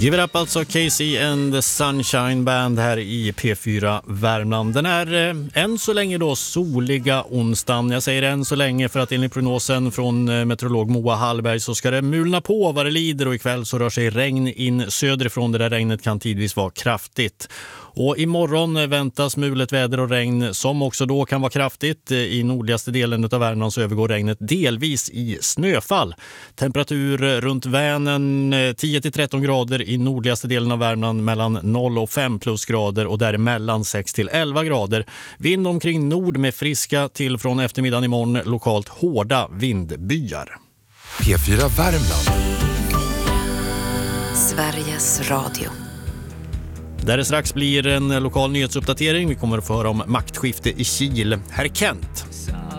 Give it up, alltså Casey and the Sunshine Band här i P4 Värmland. Den är än så länge då soliga onsdagen. Jag säger än så länge för att enligt prognosen från meteorolog Moa Hallberg så ska det mulna på vad det lider, och ikväll så rör sig regn in söderifrån. Det där regnet kan tidvis vara kraftigt. Och imorgon väntas mulet väder och regn som också då kan vara kraftigt. I nordligaste delen av Värmland så övergår regnet delvis i snöfall. Temperatur runt Vänern 10-13 grader, i nordligaste delen av Värmland mellan 0 och 5 plusgrader och däremellan 6-11 grader. Vind omkring nord med friska till från eftermiddagen imorgon lokalt hårda vindbyar. P4 Värmland. Sveriges Radio. Där det strax blir en lokal nyhetsuppdatering. Vi kommer att få höra om maktskifte i Kil. Herr Kent.